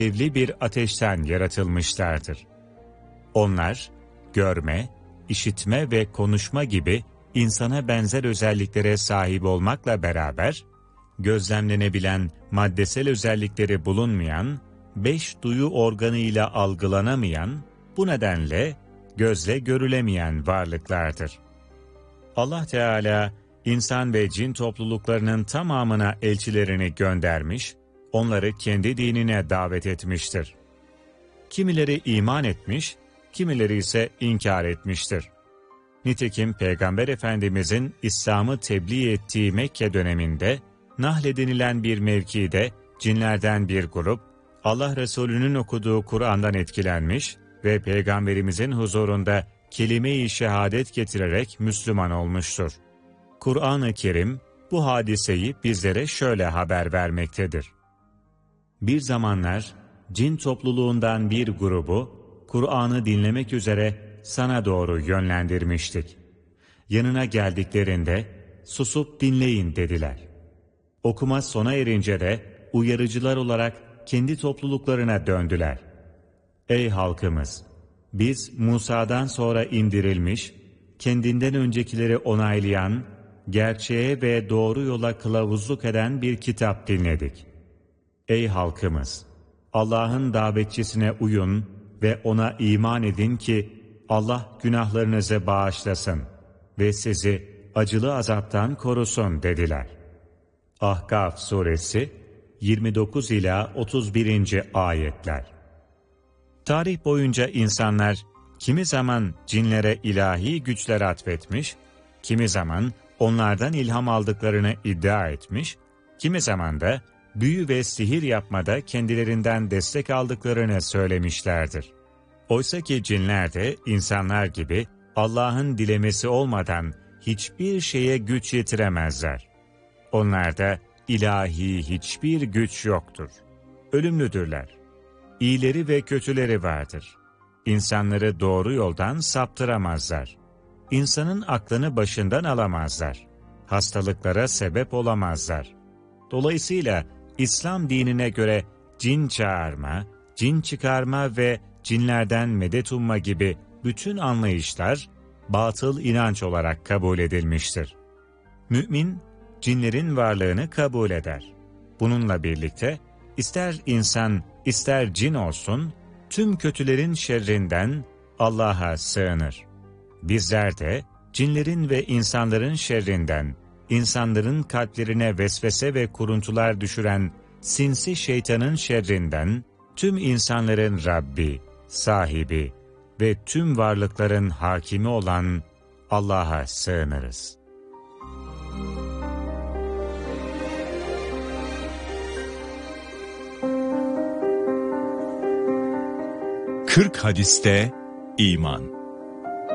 alevli bir ateşten yaratılmışlardır. Onlar, görme, işitme ve konuşma gibi insana benzer özelliklere sahip olmakla beraber, gözlemlenebilen maddesel özellikleri bulunmayan, 5 duyu organıyla algılanamayan, bu nedenle gözle görülemeyen varlıklardır. Allah Teala, insan ve cin topluluklarının tamamına elçilerini göndermiş, onları kendi dinine davet etmiştir. Kimileri iman etmiş, kimileri ise inkar etmiştir. Nitekim Peygamber Efendimizin İslam'ı tebliğ ettiği Mekke döneminde, Nahl denilen bir mevkide cinlerden bir grup, Allah Resulü'nün okuduğu Kur'an'dan etkilenmiş ve Peygamberimizin huzurunda kelime-i şehadet getirerek Müslüman olmuştur. Kur'an-ı Kerim bu hadiseyi bizlere şöyle haber vermektedir. Bir zamanlar cin topluluğundan bir grubu Kur'an'ı dinlemek üzere sana doğru yönlendirmiştik. Yanına geldiklerinde susup dinleyin dediler. Okuma sona erince de uyarıcılar olarak kendi topluluklarına döndüler. Ey halkımız! Biz Musa'dan sonra indirilmiş, kendinden öncekileri onaylayan, gerçeğe ve doğru yola kılavuzluk eden bir kitap dinledik. Ey halkımız! Allah'ın davetçisine uyun ve ona iman edin ki Allah günahlarınızı bağışlasın ve sizi acılı azaptan korusun dediler. Ahkaf suresi 29 ila 31. ayetler. Tarih boyunca insanlar kimi zaman cinlere ilahi güçler atfetmiş, kimi zaman onlardan ilham aldıklarını iddia etmiş, kimi zaman da büyü ve sihir yapmada kendilerinden destek aldıklarını söylemişlerdir. Oysa ki cinler de insanlar gibi Allah'ın dilemesi olmadan hiçbir şeye güç yetiremezler. Onlarda ilahi hiçbir güç yoktur. Ölümlüdürler. İyileri ve kötüleri vardır. İnsanları doğru yoldan saptıramazlar. İnsanın aklını başından alamazlar. Hastalıklara sebep olamazlar. Dolayısıyla İslam dinine göre cin çağırma, cin çıkarma ve cinlerden medet umma gibi bütün anlayışlar batıl inanç olarak kabul edilmiştir. Mümin, cinlerin varlığını kabul eder. Bununla birlikte ister insan ister cin olsun, tüm kötülerin şerrinden Allah'a sığınır. Bizler de cinlerin ve insanların şerrinden, insanların kalplerine vesvese ve kuruntular düşüren sinsi şeytanın şerrinden, tüm insanların Rabbi, sahibi ve tüm varlıkların hakimi olan Allah'a sığınırız. Kırk hadiste iman.